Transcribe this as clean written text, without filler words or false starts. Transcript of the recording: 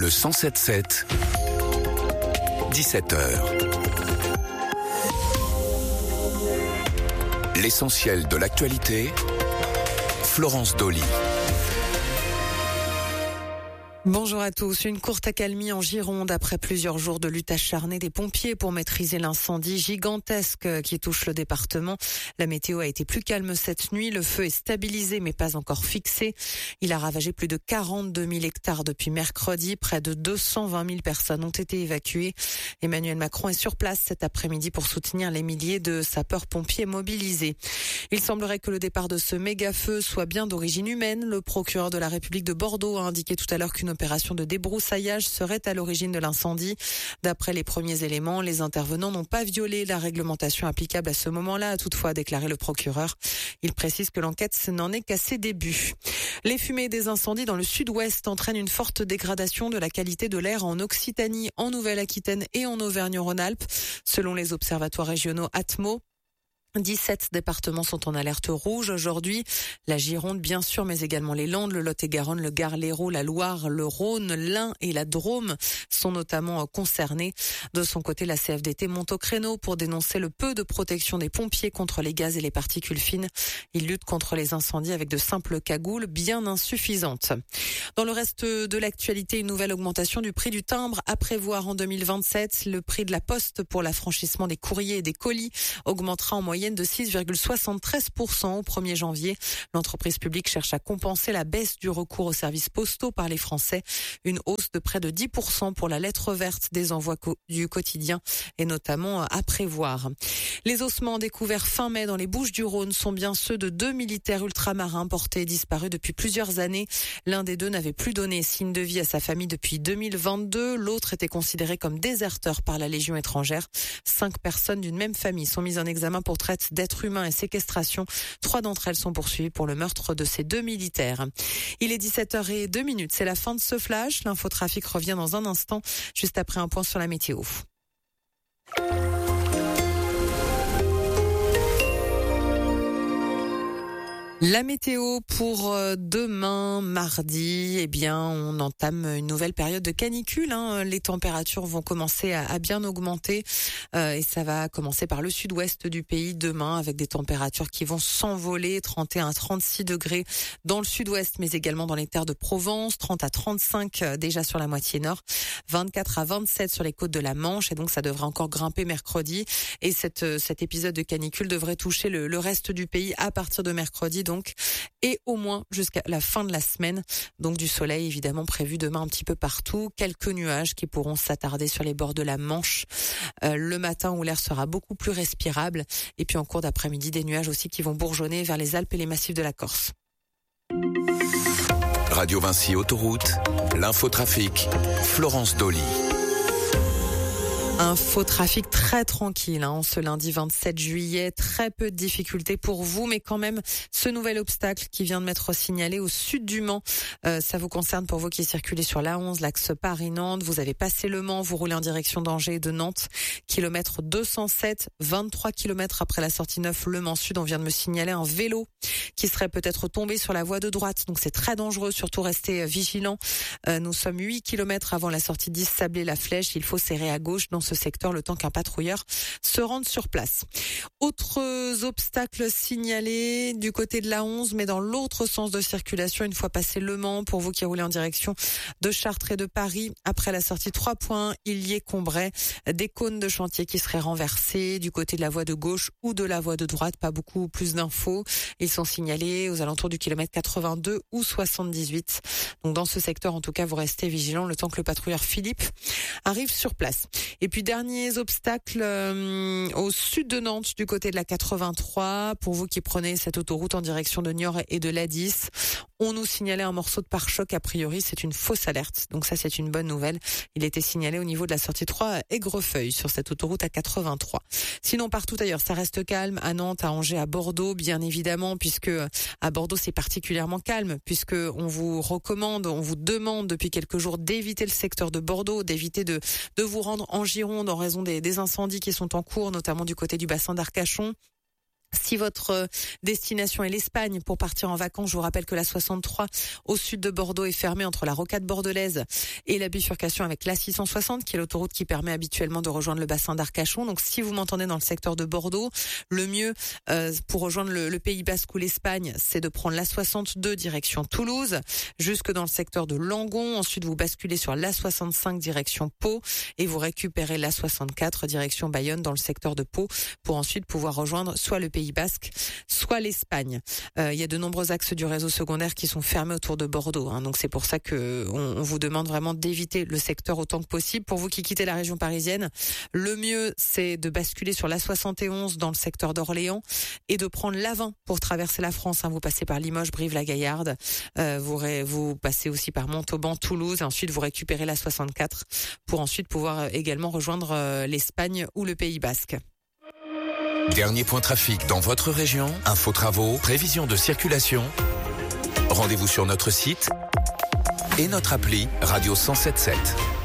le 107.7, 17h. L'essentiel de l'actualité, Florence Dolly. Bonjour à tous. Une courte accalmie en Gironde après plusieurs jours de lutte acharnée des pompiers pour maîtriser l'incendie gigantesque qui touche le département. La météo a été plus calme cette nuit. Le feu est stabilisé mais pas encore fixé. Il a ravagé plus de 42 000 hectares depuis mercredi. Près de 220 000 personnes ont été évacuées. Emmanuel Macron est sur place cet après-midi pour soutenir les milliers de sapeurs-pompiers mobilisés. Il semblerait que le départ de ce méga-feu soit bien d'origine humaine. Le procureur de la République de Bordeaux a indiqué tout à l'heure qu'une opération de débroussaillage serait à l'origine de l'incendie. D'après les premiers éléments, les intervenants n'ont pas violé la réglementation applicable à ce moment-là, a toutefois déclaré le procureur. Il précise que l'enquête n'en est qu'à ses débuts. Les fumées des incendies dans le sud-ouest entraînent une forte dégradation de la qualité de l'air en Occitanie, en Nouvelle-Aquitaine et en Auvergne-Rhône-Alpes. Selon les observatoires régionaux Atmo, 17 départements sont en alerte rouge aujourd'hui. La Gironde, bien sûr, mais également les Landes, le Lot-et-Garonne, le Gard, l'Hérault, la Loire, le Rhône, l'Ain et la Drôme sont notamment concernés. De son côté, la CFDT monte au créneau pour dénoncer le peu de protection des pompiers contre les gaz et les particules fines. Ils luttent contre les incendies avec de simples cagoules bien insuffisantes. Dans le reste de l'actualité, une nouvelle augmentation du prix du timbre à prévoir en 2027. Le prix de la poste pour l'affranchissement des courriers et des colis augmentera en moyenne de 6,73% au 1er janvier. L'entreprise publique cherche à compenser la baisse du recours aux services postaux par les Français. Une hausse de près de 10% pour la lettre verte des envois du quotidien est notamment à prévoir. Les ossements découverts fin mai dans les Bouches-du-Rhône sont bien ceux de 2 militaires ultramarins portés disparus depuis plusieurs années. L'un des deux n'avait plus donné signe de vie à sa famille depuis 2022. L'autre était considéré comme déserteur par la Légion étrangère. 5 personnes d'une même famille sont mises en examen pour traite d'êtres humains et séquestration. 3 d'entre elles sont poursuivies pour le meurtre de ces 2 militaires. Il est 17h02, c'est la fin de ce flash. L'infotrafic revient dans un instant, juste après un point sur la météo. La météo pour demain, mardi, on entame une nouvelle période de canicule. Les températures vont commencer à bien augmenter et ça va commencer par le sud-ouest du pays demain avec des températures qui vont s'envoler, 31 à 36 degrés dans le sud-ouest mais également dans les terres de Provence, 30 à 35 déjà sur la moitié nord, 24 à 27 sur les côtes de la Manche et donc ça devrait encore grimper mercredi et cet épisode de canicule devrait toucher le reste du pays à partir de mercredi donc et au moins jusqu'à la fin de la semaine. Donc du soleil évidemment prévu demain un petit peu partout, quelques nuages qui pourront s'attarder sur les bords de la Manche le matin où l'air sera beaucoup plus respirable et puis en cours d'après-midi des nuages aussi qui vont bourgeonner vers les Alpes et les massifs de la Corse. Radio Vinci Autoroute, l'infotrafic, Florence Dolly. Un faux trafic très tranquille ce lundi 27 juillet. Très peu de difficultés pour vous, mais quand même ce nouvel obstacle qui vient de m'être signalé au sud du Mans. Ça vous concerne pour vous qui circulez sur l'A11, l'axe Paris-Nantes. Vous avez passé le Mans, vous roulez en direction d'Angers et de Nantes. Kilomètre 207, 23 kilomètres après la sortie 9 Le Mans Sud. On vient de me signaler un vélo qui serait peut-être tombé sur la voie de droite. Donc c'est très dangereux, surtout restez vigilants. Nous sommes 8 kilomètres avant la sortie 10 Sablé-la Flèche. Il faut serrer à gauche dans ce secteur le temps qu'un patrouilleur se rende sur place. Autres obstacles signalés du côté de la 11, mais dans l'autre sens de circulation, une fois passé Le Mans, pour vous qui roulez en direction de Chartres et de Paris, après la sortie 3 points, Illiers-Combray, des cônes de chantier qui seraient renversés du côté de la voie de gauche ou de la voie de droite, pas beaucoup plus d'infos. Ils sont signalés aux alentours du kilomètre 82 ou 78. Donc dans ce secteur, en tout cas, vous restez vigilants le temps que le patrouilleur Philippe arrive sur place. Et puis derniers obstacles au sud de Nantes, du côté de la 83. Pour vous qui prenez cette autoroute en direction de Niort et de l'A10, on nous signalait un morceau de pare-choc. A priori, c'est une fausse alerte. Donc ça, c'est une bonne nouvelle. Il était signalé au niveau de la sortie 3 à Aigrefeuille sur cette autoroute à 83. Sinon, partout ailleurs, ça reste calme. À Nantes, à Angers, à Bordeaux, bien évidemment, puisque à Bordeaux, c'est particulièrement calme, puisque on vous recommande, on vous demande depuis quelques jours d'éviter le secteur de Bordeaux, d'éviter de vous rendre en Gironde en raison des incendies qui sont en cours, notamment du côté du bassin d'Arcachon. Si votre destination est l'Espagne pour partir en vacances, je vous rappelle que la 63 au sud de Bordeaux est fermée entre la rocade bordelaise et la bifurcation avec la 660 qui est l'autoroute qui permet habituellement de rejoindre le bassin d'Arcachon. Donc si vous m'entendez dans le secteur de Bordeaux, le mieux pour rejoindre le Pays Basque ou l'Espagne, c'est de prendre la 62 direction Toulouse jusque dans le secteur de Langon. Ensuite, vous basculez sur la 65 direction Pau et vous récupérez la 64 direction Bayonne dans le secteur de Pau pour ensuite pouvoir rejoindre soit le Pays Basque, soit l'Espagne. Il y a de nombreux axes du réseau secondaire qui sont fermés autour de Bordeaux. Donc c'est pour ça que on vous demande vraiment d'éviter le secteur autant que possible. Pour vous qui quittez la région parisienne, le mieux c'est de basculer sur la 71 dans le secteur d'Orléans et de prendre l'A20 pour traverser la France. Vous passez par Limoges, Brive-la-Gaillarde, vous passez aussi par Montauban, Toulouse et ensuite vous récupérez la 64 pour ensuite pouvoir également rejoindre l'Espagne ou le Pays Basque. Dernier point trafic dans votre région, info travaux, prévision de circulation. Rendez-vous sur notre site et notre appli Radio 107.7.